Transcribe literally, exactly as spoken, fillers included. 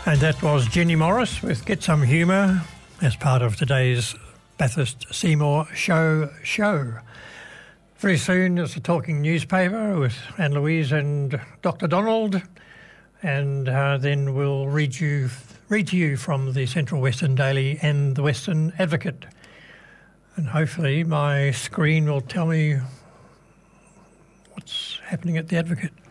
And that was Jenny Morris with Get Some Humour as part of today's Bathurst Seymour Show show. Very soon it's a talking newspaper with Anne Louise and Doctor Donald, and uh, then we'll read you read to you from the Central Western Daily and the Western Advocate. And hopefully my screen will tell me what's happening at the Advocate.